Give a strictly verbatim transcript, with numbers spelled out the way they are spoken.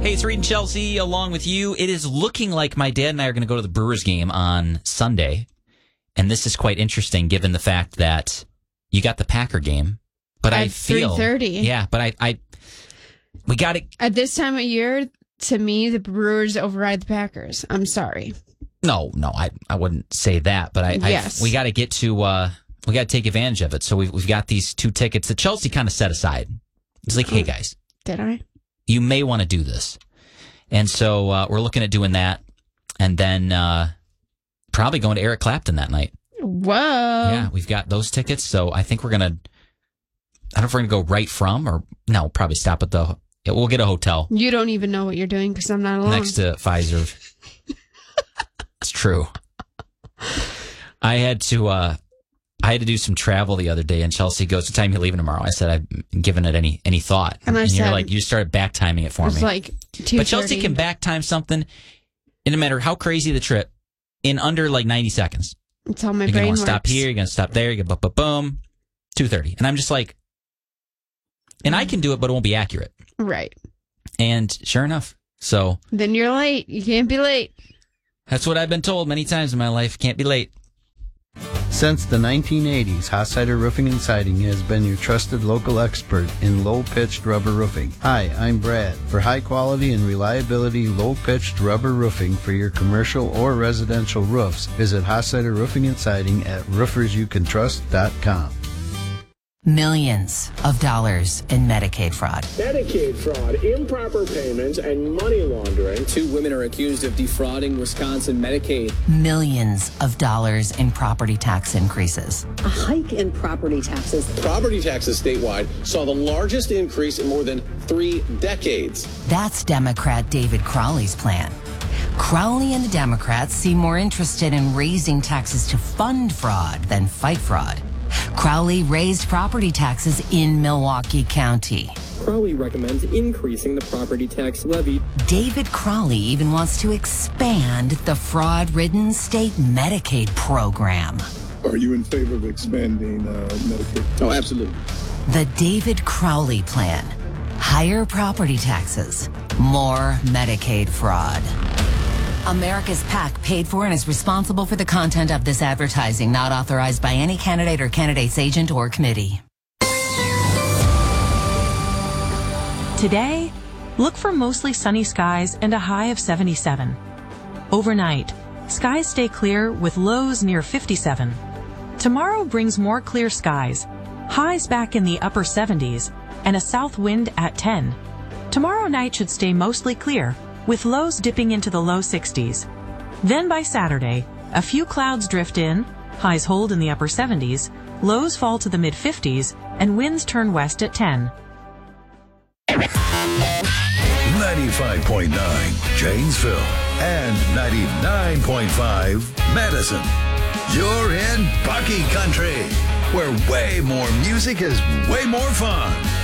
Hey, it's Reed and Chelsea along with you. It is looking like my dad and I are going to go to the Brewers game on Sunday. And this is quite interesting given the fact that you got the Packer game. But At I feel three thirty. Yeah, but I, I we got to. At this time of year, to me, the Brewers override the Packers. I'm sorry. No, no, I, I wouldn't say that. But I, Yes. I we got to get to, uh, we got to take advantage of it. So we've, we've got these two tickets that Chelsea kind of set aside. It's like, hey, guys. Did I? You may want to do this. And so uh, we're looking at doing that and then uh, probably going to Eric Clapton that night. Whoa. Yeah, we've got those tickets. So I think we're going to, I don't know if we're going to go right from or, no, probably stop at the, yeah, we'll get a hotel You don't even know what you're doing because I'm not alone. next to Pfizer. It's true. I had to, uh, I had to do some travel the other day, and Chelsea goes, "What time are you leaving tomorrow?" I said, "I've given it any any thought." And I and said- you're like, you started back timing it for It's me. like two thirty. But Chelsea can back time something, and no matter how crazy the trip, in under like ninety seconds. That's how my You're brain gonna works. stop here, you're gonna stop there, you're gonna boom, boom, two thirty, and I'm just like, and I can do it, but it won't be accurate. Right. And sure enough, so Then you're late. You can't be late. that's what I've been told many times in my life. Can't be late. Since the nineteen eighties, Hossider Roofing and Siding has been your trusted local expert in low-pitched rubber roofing. Hi, I'm Brad. For high quality and reliability low-pitched rubber roofing for your commercial or residential roofs, visit Hossider Roofing and Siding at roofers you can trust dot com. Millions of dollars in Medicaid fraud. Medicaid fraud, improper payments, and money laundering. Two women are accused of defrauding Wisconsin Medicaid. Millions of dollars in property tax increases. A hike in property taxes. Property taxes statewide saw the largest increase in more than three decades. That's Democrat David Crowley's plan. Crowley and the Democrats seem more interested in raising taxes to fund fraud than fight fraud. Crowley raised property taxes in Milwaukee County. Crowley recommends increasing the property tax levy. David Crowley even wants to expand the fraud-ridden state Medicaid program. Are you in favor of expanding uh, Medicaid? Oh, absolutely. The David Crowley plan. Higher property taxes, more Medicaid fraud. America's PAC paid for and is responsible for the content of this advertising, not authorized by any candidate or candidate's agent or committee. Today, look for mostly sunny skies and a high of seventy-seven. Overnight, skies stay clear with lows near fifty-seven. Tomorrow brings more clear skies, highs back in the upper seventies, and a south wind at ten. Tomorrow night should stay mostly clear, with lows dipping into the low sixties. Then by Saturday, a few clouds drift in, highs hold in the upper seventies, lows fall to the mid-fifties, and winds turn west at ten. ninety-five point nine Janesville and ninety-nine point five Madison. You're in Bucky Country, where way more music is way more fun.